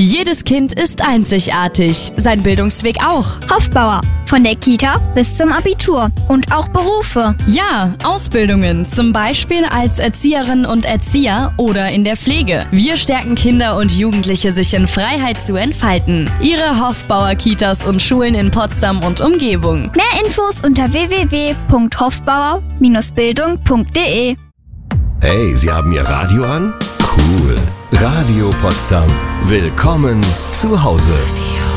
Jedes Kind ist einzigartig, sein Bildungsweg auch. Hoffbauer, von der Kita bis zum Abitur und auch Berufe. Ja, Ausbildungen, zum Beispiel als Erzieherin und Erzieher oder in der Pflege. Wir stärken Kinder und Jugendliche, sich in Freiheit zu entfalten. Ihre Hoffbauer Kitas und Schulen in Potsdam und Umgebung. Mehr Infos unter www.hoffbauer-bildung.de. Hey, Sie haben Ihr Radio an? Cool. Radio Potsdam. Willkommen zu Hause.